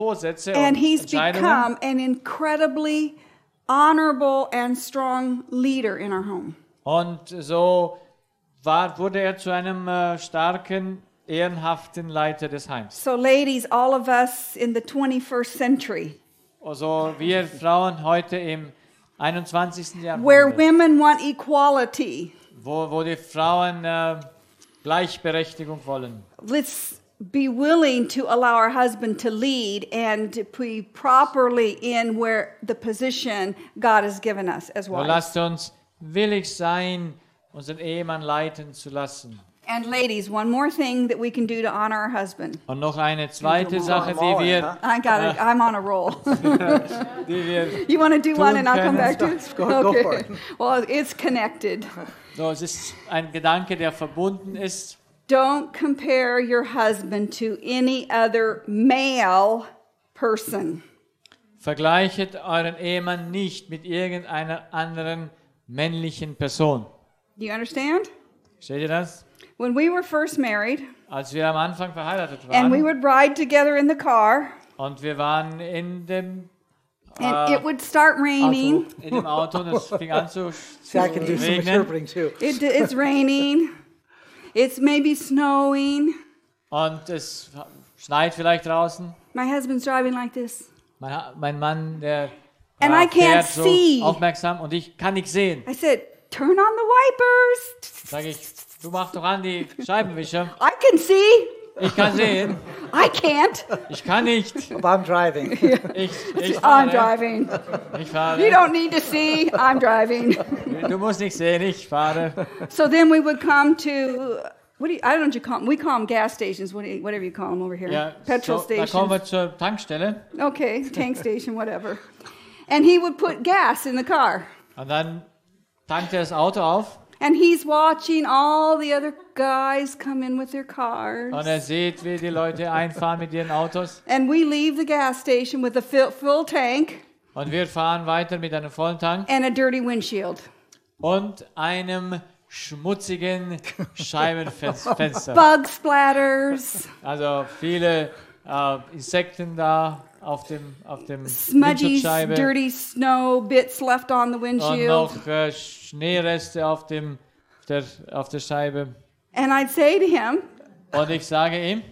Vorsätze And und he's Entscheidungen. become an incredibly honorable and strong leader in our home. Und so wurde er zu einem starken, ehrenhaften Leiter des Heims. So ladies, all of us in the 21st century, Also wir Frauen heute im 21. where Jahrhundert, women want equality, wo die Frauen Gleichberechtigung wollen. let's be willing to allow our husband to lead and to be properly in where the position God has given us as So wives. lasst uns willig sein, unseren Ehemann leiten zu lassen. And ladies, one more thing that we can do to honor our husband. Und noch eine zweite Sache, die wir I got it. I'm on a roll. You want to do Tun one and I'll come können. back to it? Go for it. Well, it's connected. so, es ist ein Gedanke, der verbunden ist. Don't compare your husband to any other male person. Vergleichet euren Ehemann nicht mit irgendeiner anderen männlichen Person. Do you understand? Versteht ihr das? When we were first married Als wir am Anfang verheiratet and we waren would ride together in the car und wir waren in dem and it would start raining. Auto und es fing an zu See, I can do some regnen interpreting too. It's raining. It's maybe snowing. und es schneit vielleicht draußen. My husband's driving like this. Mein Mann, der And I can't fährt so see. aufmerksam und ich kann nichts sehen. I said, turn on the wipers. Sage ich, du mach doch an die Scheibenwischer. I can see. Ich kann sehen. I can't. Ich kann nicht. But I'm driving. Ich I'm fahre. driving. Ich fahre. You don't need to see. I'm driving. Du musst nicht sehen, ich fahre. So then we would come to, I don't know what you call them. We call them gas stations, whatever you call them over here. Ja, Petrol so, da kommen stations. wir zur Tankstelle Okay, tank station, whatever. And he would put gas in the car. und dann tankt er das Auto auf And he's watching all the other guys come in with their cars. und er sieht, wie die Leute einfahren mit ihren Autos And we leave the gas station with a full tank und wir fahren weiter mit einem vollen Tank and a dirty windshield. und einem schmutzigen Scheibenfenster. Bug splatters, Also viele Insekten da auf dem smudgy, Windschutzscheibe dirty snow bits left on the und windshield. noch Schneereste auf der Scheibe. And I'd say to him, Und ich sage ihm,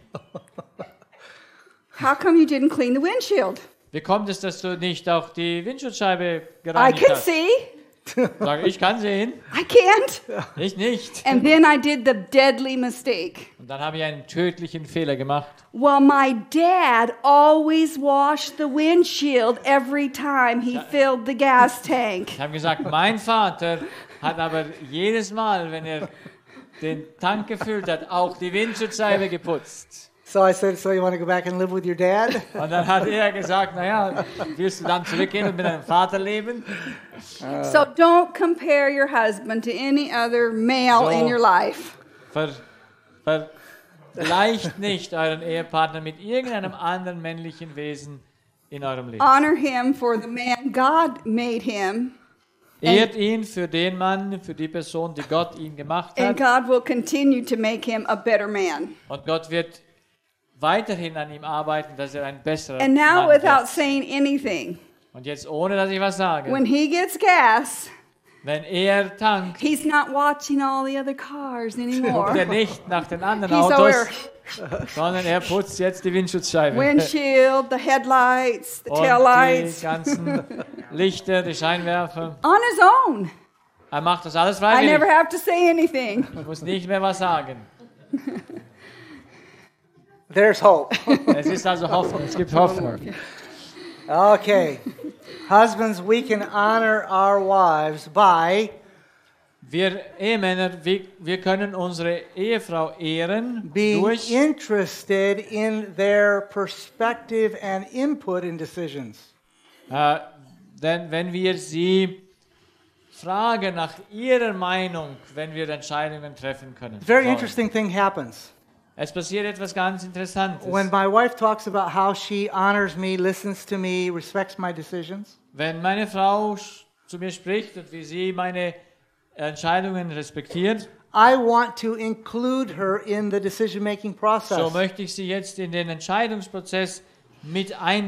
how come you didn't clean the windshield? wie kommt es, dass du nicht auch die Windschutzscheibe I gereinigt can hast? see. Sage ich kann sehen, I can't. ich nicht. And then I did the deadly mistake. Und dann habe ich einen tödlichen Fehler gemacht. Well, my dad always washed the windshield every time he filled the gas tank. Ich habe gesagt, mein Vater hat aber jedes Mal, wenn er den Tank gefüllt hat, auch die Windschutzscheibe geputzt. So I said, so you want to go back and live with your dad? Und dann hat er gesagt, naja, willst du dann zurückgehen und mit deinem Vater leben? So don't compare your husband to any other male in your life. Vergleicht nicht euren Ehepartner mit irgendeinem anderen männlichen Wesen in eurem Leben. Honor him for the man God made him, Ehrt ihn für den Mann, für die Person, die Gott ihn gemacht and hat. God will continue to make him a better man. Und Gott wird weiterhin an ihm arbeiten, dass er ein besserer And now, Mann without wird. saying anything, Und jetzt ohne, dass ich was sage, when he gets gas, wenn er tankt, he's not watching all the other cars guckt anymore. er nicht nach den anderen He's Autos, over sondern er putzt jetzt die Windschutzscheibe. windshield, the headlights, the Und tail die lights, ganzen Lichter, die Scheinwerfer. on his own. Er macht das alles I never freiwillig. have to say anything. Er muss nicht mehr was sagen. There's hope. Es ist also Hoffnung, es gibt Hoffnung. Okay. Husbands, we can honor our wives by Wir Ehemänner, wir können unsere Ehefrau ehren being durch interested in their perspective and input in decisions. denn wenn wir sie fragen nach ihrer Meinung, wenn wir Entscheidungen treffen können. Very sollen. interesting thing happens. Es passiert etwas ganz Interessantes. When my wife talks about how she honors me, listens to me, respects my decisions, Wenn meine Frau zu mir spricht und wie sie meine Entscheidungen respektiert, I want to include her in the decision-making so process. möchte ich sie jetzt in den Entscheidungsprozess mit